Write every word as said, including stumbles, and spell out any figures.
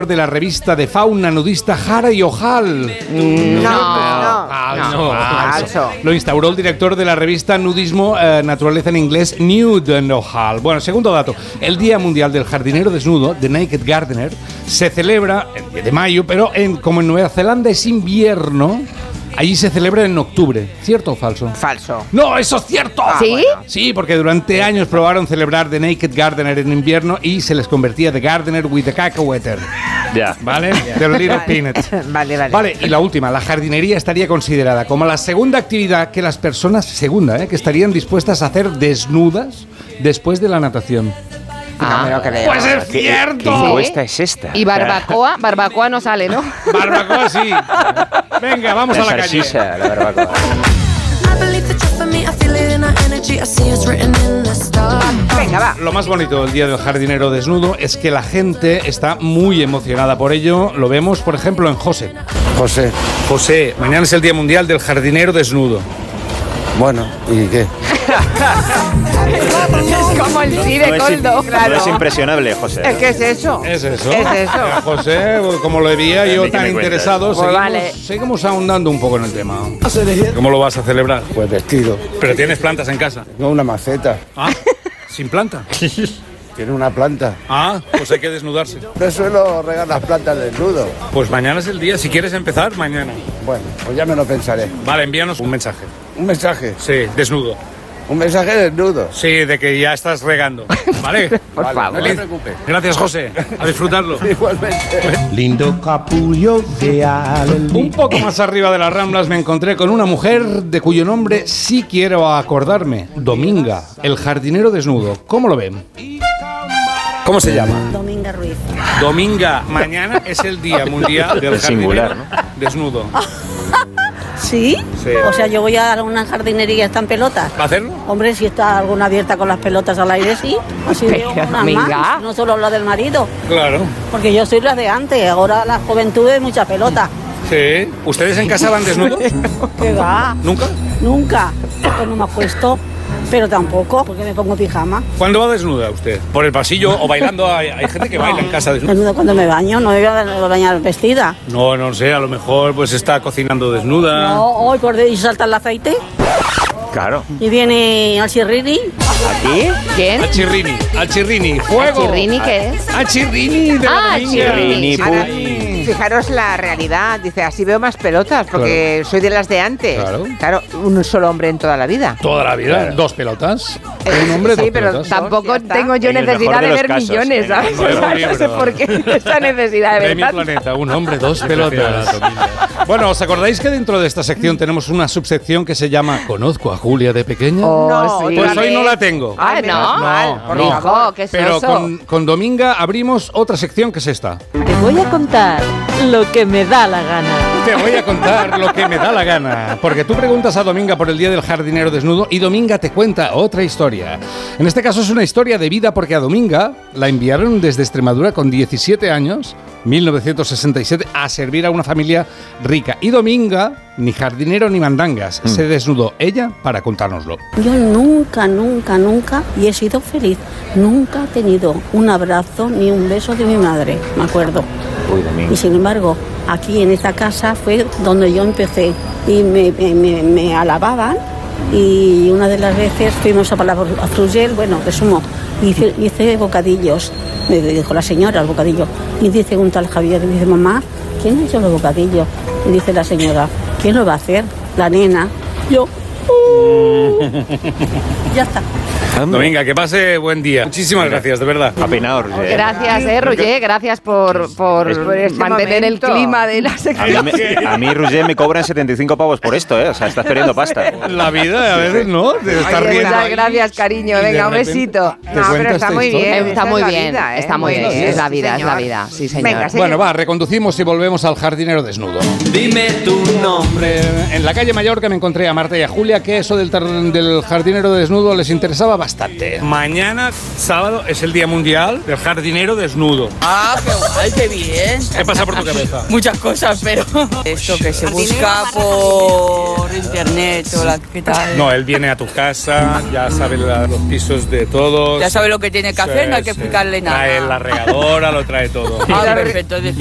de la revista de fauna nudista Hara y Ojal. No, no, falso, no, falso. falso. Lo instauró el director de la revista Nudismo, eh, Naturaleza en inglés, Nude and Ojal. Bueno, segundo dato. El Día Mundial del Jardinero Desnudo, The Naked Gardener, se celebra el diez de mayo, pero en, como en Nueva Zelanda es invierno, allí se celebra en octubre. ¿Cierto o falso? Falso. ¡No, eso es cierto! Ah, ¿Sí? bueno. Sí, porque durante años probaron celebrar The Naked Gardener en invierno y se les convertía The Gardener with the Cacahueter. Ya. ¿Vale? The Little Peanut. Vale, vale. Vale, y la última, la jardinería estaría considerada como la segunda actividad que las personas, segunda, ¿eh? que estarían dispuestas a hacer desnudas después de la natación. No me lo creo. Pues es ¿Qué, cierto. ¿Qué encuesta es esta? Y barbacoa, barbacoa no sale, ¿no? Barbacoa sí. Venga, vamos La a la calle. salchicha, la barbacoa. Venga, va. Lo más bonito del Día del Jardinero Desnudo es que la gente está muy emocionada por ello. Lo vemos, por ejemplo, en José. José, José, mañana es el Día Mundial del Jardinero Desnudo. bueno, ¿y qué? Es como el sí de No es, Coldo. im- no es impresionable, José. ¿Qué es eso? ¿Es eso? Es eso. Eh, José, como lo veía yo ¿De qué tan me cuentas? interesado, Pues seguimos, vale. seguimos ahondando un poco en el tema. ¿Cómo lo vas a celebrar? Pues vestido. Pero tienes plantas en casa. No una maceta. Ah, sin planta. Tiene una planta. Ah, pues hay que desnudarse. No suelo regar las plantas desnudo. Pues mañana es el día, si quieres empezar, mañana. Bueno, pues ya me lo pensaré. Vale, envíanos un mensaje. Un mensaje. Sí, desnudo. Un mensaje desnudo. Sí, de que ya estás regando. ¿Vale? Por Vale, favor. no te preocupes. Gracias, José. A disfrutarlo. Igualmente. Lindo capullo de alelí. Un poco más arriba de las Ramblas me encontré con una mujer de cuyo nombre sí quiero acordarme. Dominga, el jardinero desnudo. ¿Cómo lo ven? ¿Cómo se llama? Dominga Ruiz. Dominga, mañana es el Día Mundial del Es singular, Jardinero Desnudo. ¿Sí? Sí. O sea, yo voy a una jardinería, ¿está en pelotas? ¿Va a hacerlo? Hombre, si está alguna abierta con las pelotas al aire, sí. Así veo Pero, una Dominga. más. No solo la del marido. Claro. Porque yo soy la de antes. Ahora la juventud es mucha pelota. Sí. ¿Ustedes en casa van desnudos? ¿Qué va? ¿Nunca? Nunca. Pues no me acuesto. Pero tampoco, porque me pongo pijama. ¿Cuándo va desnuda usted? ¿Por el pasillo o bailando? Hay, hay gente que baila en casa desnuda. Desnuda cuando me baño, no me voy a bañar vestida. No, no sé, a lo mejor pues está cocinando desnuda. No, hoy por y salta el aceite. Claro. Y viene al chirrini. ¿Aquí? ¿Quién? Al chirrini, al chirrini, fuego. ¿Chirrini qué es? Al chirrini de la Ah, Dominga. chirrini. Ahora, Ay. fijaros la realidad. Dice, así veo más pelotas, porque soy de las de antes. Claro. un solo hombre en toda la vida. Toda la vida, Claro. dos pelotas. Eh, Un hombre, sí, dos pero pelotas. tam- Tampoco ya está. tengo yo En el necesidad mejor de de los ver casos. millones, ¿sabes? No es un No sé libro. por qué esa necesidad de De ver mi tanto. planeta, un hombre, dos pelotas. Bueno, ¿os acordáis que dentro de esta sección tenemos una subsección que se llama ¿Conozco a Julia de pequeña? Oh, No, sí. Pues otra hoy no vez. la tengo. Ah, Ay, no. menos mal, por no. favor. qué Pero soso. con, con Dominga abrimos otra sección que es esta. Te voy a contar lo que me da la gana. Te voy a contar lo que me da la gana. Porque tú preguntas a Dominga por el Día del Jardinero Desnudo y Dominga te cuenta otra historia. En este caso es una historia de vida porque a Dominga la enviaron desde Extremadura con diecisiete años, mil novecientos sesenta y siete, a servir a una familia rica. Y Dominga, ni jardinero ni mandangas, se desnudó ella para contárnoslo. Yo nunca, nunca, nunca, y he sido feliz, nunca he tenido un abrazo ni un beso de mi madre, me acuerdo. Uy, Domingo. Y sin embargo, aquí en esta casa fue donde yo empecé y me, me, me- me alababan. Y una de las veces fuimos a, la- a Frugel, bueno, resumo, hice, hice bocadillos, me dijo la señora el bocadillo, y dice un tal Javier, y dice, mamá, ¿quién ha hecho los bocadillos? Y dice la señora, ¿quién lo va a hacer? La nena. Yo, "Uh". Ya está. Dominga, que pase buen día. Muchísimas gracias, de verdad. Ha peinado, Roger. Gracias, eh, Roger, gracias por, por Es- por este mantener momento. el clima de la A sección. mí, me- a mí, Roger, me cobran setenta y cinco pavos por esto, ¿eh? O sea, estás perdiendo pasta. La vida, a veces, ¿no? Te estás Oye, riendo muchas ahí gracias, cariño. y de Venga, un repente besito. te No, pero cuenta está esta muy historia. bien. Está esta muy es la bien, vida, ¿eh? está muy bien. bien, Es la sí, vida, es la señor. vida. Sí, señor. Venga, Bueno, va, reconducimos y volvemos al jardinero desnudo. Dime tu nombre. En la calle Mallorca me encontré a Marta y a Julia que eso del, tar- del jardinero desnudo les interesaba bastante. bastante. Mañana, sábado, es el Día Mundial del Jardinero Desnudo. Ah, qué guay, qué bien. ¿Qué pasa por tu cabeza? Muchas cosas, pero esto que se busca por internet o la qué tal. No, él viene a tu casa, ya sabe la- los pisos de todos. Ya sabe lo que tiene que hacer, no hay que explicarle nada. Trae la regadora, lo trae todo. Ah, perfecto.